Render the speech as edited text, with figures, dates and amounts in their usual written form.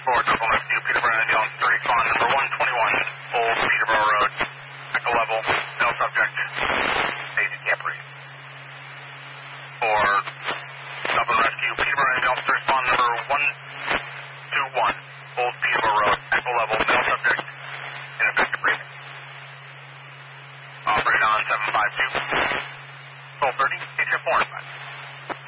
For Triple Rescue, Peterborough Ambulance 3, respond number 121, Old Peterborough Road. Echo level, no subject. Daisy can't breathe. For Dublin Rescue, Peterborough Ambulance 3, respond number 121, Old Peterborough Road. Echo level, no subject. Ineffective breathing. Operate on 752. 1230, station 4.